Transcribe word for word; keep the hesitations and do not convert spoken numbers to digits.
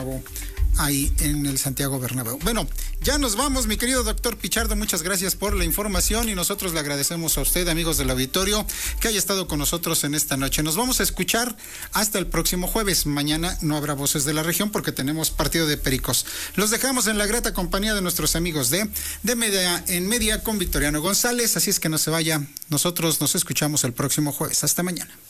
cabo ahí en el Santiago Bernabéu. Bueno, ya nos vamos, mi querido doctor Pichardo, muchas gracias por la información y nosotros le agradecemos a usted, amigos del auditorio, que haya estado con nosotros en esta noche. Nos vamos a escuchar hasta el próximo jueves. Mañana no habrá Voces de la Región porque tenemos partido de Pericos. Los dejamos en la grata compañía de nuestros amigos de, de Media en Media con Victoriano González, así es que no se vaya. Nosotros nos escuchamos el próximo jueves. Hasta mañana.